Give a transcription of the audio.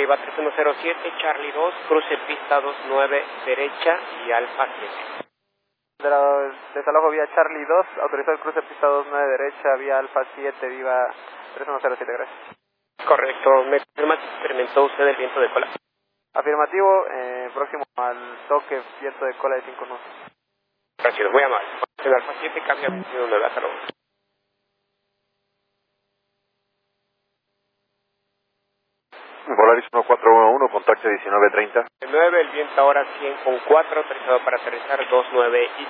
arriba 3107, Charlie 2, cruce pista 29 derecha y Alfa 7. Desalojo vía Charlie 2, autorizado el cruce pista 29 derecha, vía Alfa 7, viva 3107, gracias. Correcto, ¿me confirma si experimentó usted el viento de cola? Afirmativo, próximo al toque, viento de cola de 5 nudos. Gracias, muy amable. El Alfa 7 cambia 21 hasta luego. Volaris 1411, contacto 1930. 9, el viento ahora 100 con 4, autorizado para aterrizar 29 y